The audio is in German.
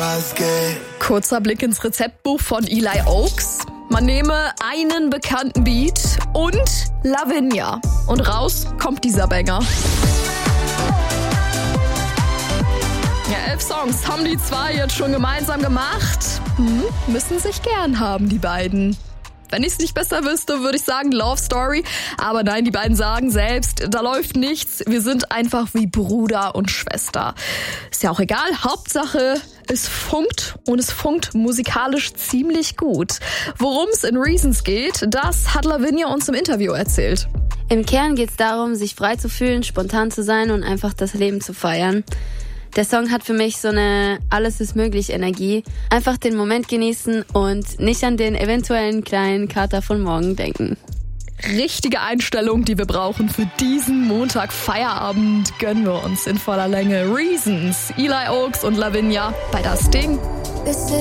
was geht. Kurzer Blick ins Rezeptbuch von Eli Oaks. Man nehme einen bekannten Beat und Lavinia. Und raus kommt dieser Banger. Ja, 11 Songs haben die zwei jetzt schon gemeinsam gemacht. Müssen sich gern haben, die beiden. Wenn ich es nicht besser wüsste, würde ich sagen Love Story. Aber nein, die beiden sagen selbst, da läuft nichts. Wir sind einfach wie Bruder und Schwester. Ist ja auch egal. Hauptsache, es funkt und es funkt musikalisch ziemlich gut. Worum es in Reasons geht, das hat Lavinia uns im Interview erzählt. Im Kern geht es darum, sich frei zu fühlen, spontan zu sein und einfach das Leben zu feiern. Der Song hat für mich so eine Alles-ist-möglich-Energie. Einfach den Moment genießen und nicht an den eventuellen kleinen Kater von morgen denken. Richtige Einstellung, die wir brauchen für diesen Montag Feierabend, gönnen wir uns in voller Länge. Reasons, Eli Oaks und Lavinia bei Das Ding.